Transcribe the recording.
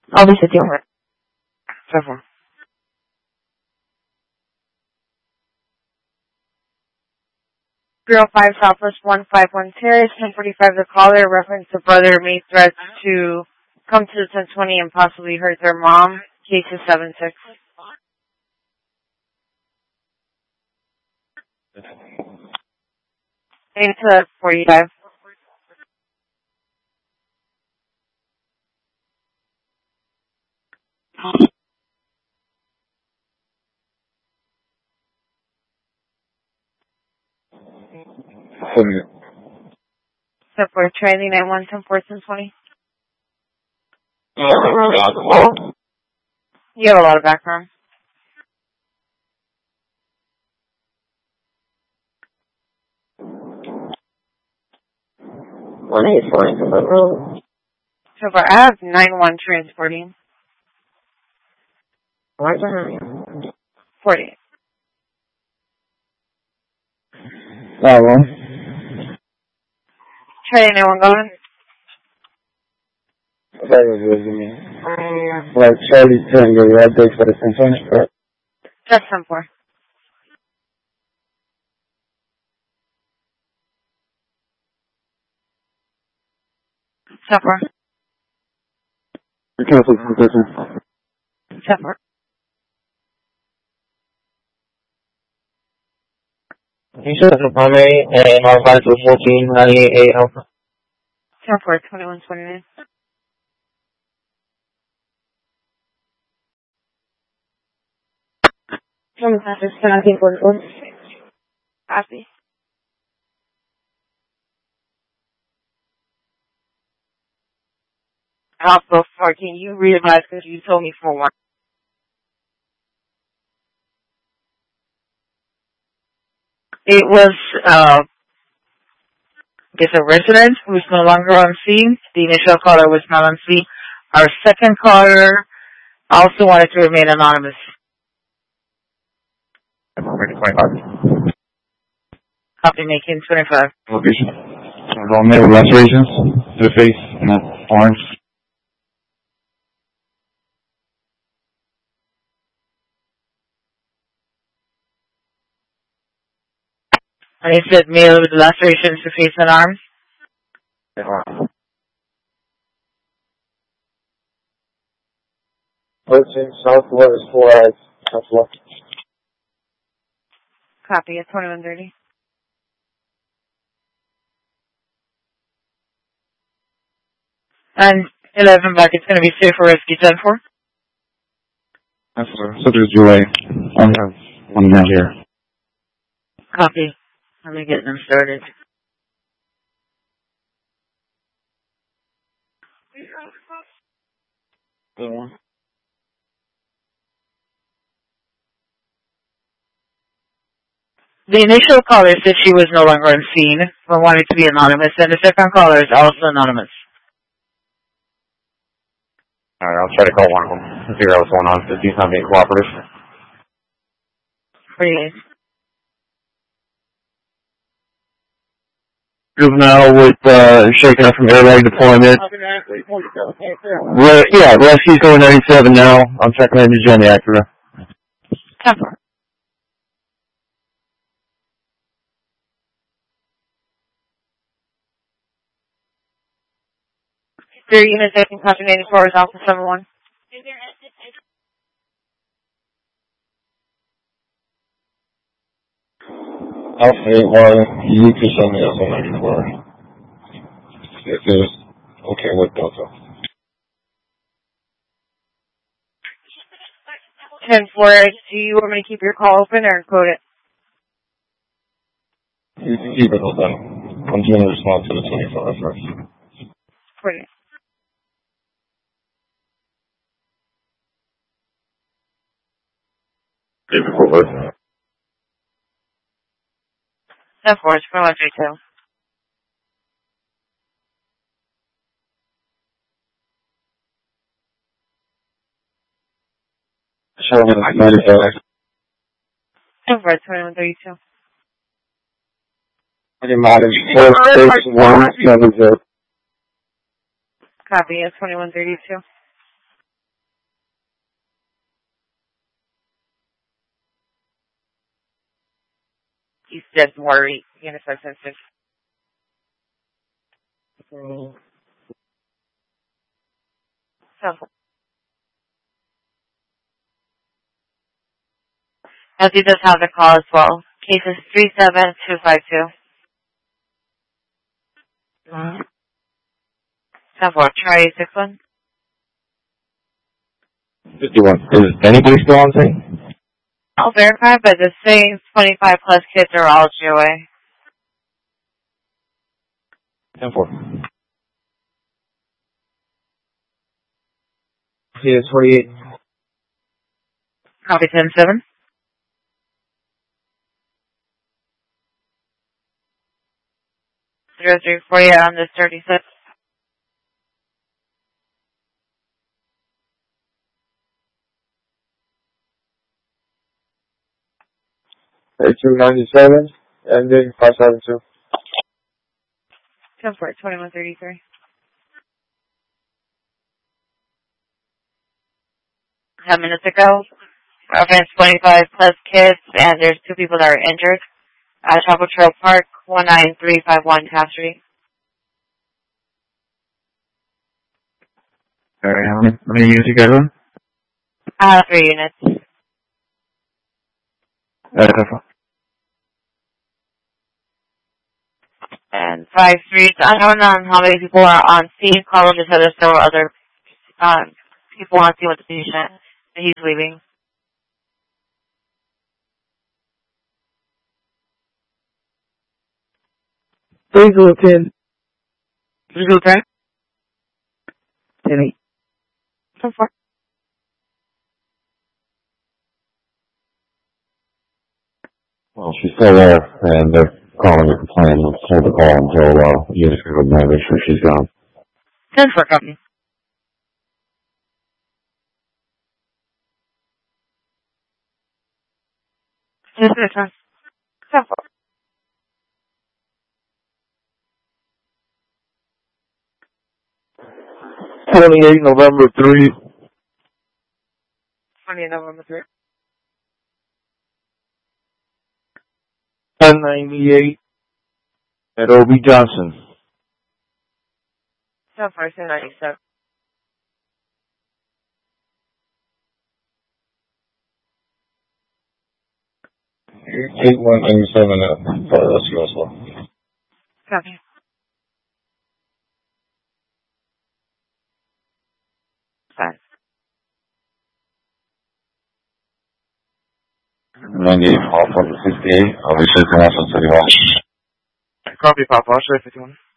I'll be sitting. So far. Bureau 5 Southwest 151 Terrace, 1045 the caller, reference the brother made threats to come to the 1020 and possibly hurt their mom. Case is 76. Into 45. Step 4, Charlie 91, 101420. You have a lot of background. So far, I have 91 transporting. 40. Charlie 91 going. Like Charlie Tango, right there for the Symphonic. That's 10-4. So far. Cancel position. So far. You said the primary and our advice was 1498 Alpha. 10-4, 2129. Copy. Also, can you realize because you told me for one? It was, it's a resident who's no longer on scene. The initial caller was not on scene. Our second caller also wanted to remain anonymous. Copy, making 25. Location. Romantic lacerations to the face and the arms. And he said male with lacerations to face and arms. Approaching southwest 4 eyes. Southwest. Copy, at 2130. And 11 back, it's going to be safe for rescue 10-4. That's where. So there's delay. I have one man here. Copy. Let me get them started. Good one. The initial caller said she was no longer on scene, but wanted to be anonymous, and the second caller is also anonymous. Alright, I'll try to call one of them and figure out what's going on, because he's not being cooperative. Please. Juvenile with shaking up from airbag deployment. Yeah, rescue's going 97 now. I'm checking engines on the Acura. 10-4. Their unit taking caution 84 is Alpha 71. Alpha 81, you can send me Alpha 94. If it's okay with Delta. 10-4, do you want me to keep your call open or encode it? You can keep it open. I'm doing a response to the 25 first. Brilliant. David Forward. 10-4, it's pretty much retail. Charlotte 95. 10-4, 2132. Automatic 46170. Copy, it's 2132. Dead Worry, Unit 576. As he does have the call as well. Case is 37252. 10-4, try 61. 51. Is anybody still on scene? I'll verify, but the same 25 plus kids are all GOA. 10-4. Yes, 48. Copy 10-7. Zero 348 on this 36. $297, ending 572. 10-4, 2133. 10 minutes ago. Reference 25 plus kids, and there's 2 people that are injured at Chapel Trail Park, 19351 Taft Street. Alright, how many units you guys on? 3 units. And 5 streets. Unknown on how many people are on scene. Colin just said there's several other people on scene with the patient, and he's leaving. Please go 10. Please go 10. 10-8. 10-4. Well, she's still there, and they're calling to complain. Let's hold the call until units can go by, make sure she's gone. 10-4, copy. Yes, sir. 10-4. 28 November 3. 20 November 3. 1098 at O.B. Johnson. 10-4, 297. Eight one eight seven for rescue as well. Copy. Fine. 98, call for the 68. I'll be shaking off on City Hall. Copy, Papa. I'll show you 51.